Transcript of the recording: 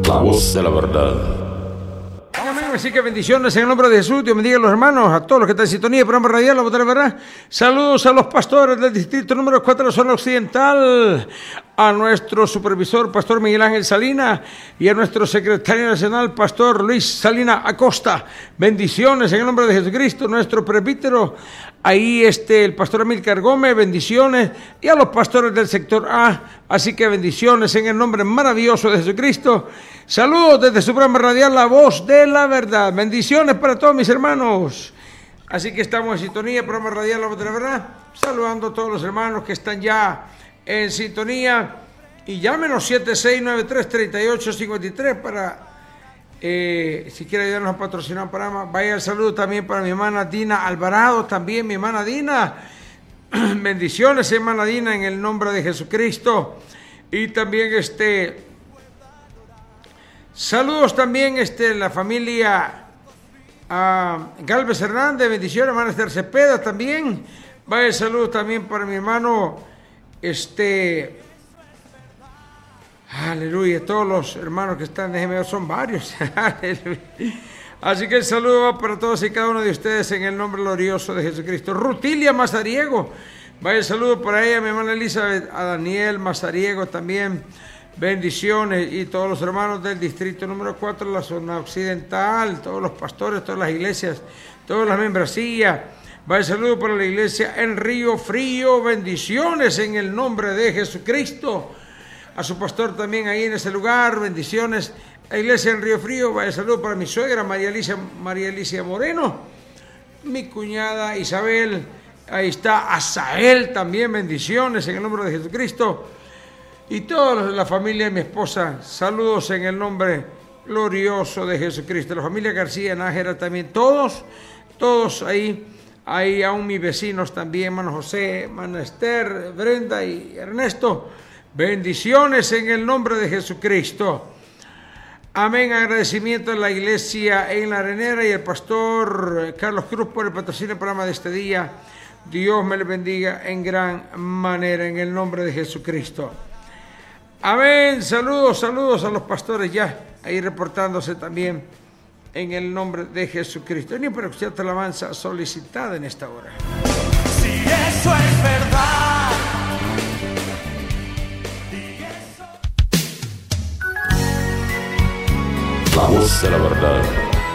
La voz de la verdad. Amén, así que bendiciones en el nombre de Jesús. Dios bendiga a los hermanos, a todos los que están en sintonía, programa radial, la voz de la verdad. Saludos a los pastores del distrito número 4 de la zona occidental, a nuestro supervisor, pastor Miguel Ángel Salina, y a nuestro secretario nacional, pastor Luis Salina Acosta. Bendiciones en el nombre de Jesucristo, nuestro presbítero, ahí el pastor Amílcar Gómez, bendiciones, y a los pastores del sector A, así que bendiciones en el nombre maravilloso de Jesucristo. Saludos desde su programa radial, La Voz de la Verdad. Bendiciones para todos mis hermanos. Así que estamos en sintonía, programa radial, La Voz de la Verdad, saludando a todos los hermanos que están ya en sintonía, y llámenos 7693-3853 para si quiere ayudarnos a patrocinar un programa. Vaya el saludo también para mi hermana Dina Alvarado, también mi hermana Dina. Bendiciones, hermana Dina, en el nombre de Jesucristo. Y también saludos también la familia Galvez Hernández, bendiciones, hermana Esther Cepeda también. Vaya el saludo también para mi hermano aleluya, todos los hermanos que están, déjenme ver, son varios. Así que el saludo va para todos y cada uno de ustedes en el nombre glorioso de Jesucristo. Rutilia Mazariego, vaya el saludo para ella, mi hermana Elizabeth, a Daniel Mazariego también, bendiciones, y todos los hermanos del distrito número 4 de la zona occidental, todos los pastores, todas las iglesias, todas las membresías. Vaya el saludo para la iglesia en Río Frío, bendiciones en el nombre de Jesucristo. A su pastor también ahí en ese lugar, bendiciones. La iglesia en Río Frío, vaya saludo para mi suegra María Alicia Moreno, mi cuñada Isabel, ahí está Asael también, bendiciones en el nombre de Jesucristo. Y toda la familia de mi esposa, saludos en el nombre glorioso de Jesucristo. La familia García Nájera también, todos ahí aún mis vecinos también, hermano José, hermana Esther, Brenda y Ernesto. Bendiciones en el nombre de Jesucristo. Amén. Agradecimiento a la iglesia en La Arenera y al pastor Carlos Cruz por el patrocinio del programa de este día. Dios me le bendiga en gran manera en el nombre de Jesucristo. Amén. Saludos a los pastores ya ahí reportándose también en el nombre de Jesucristo. Ni para escuchar tu alabanza solicitada en esta hora. Si eso es verdad. La voz de la verdad.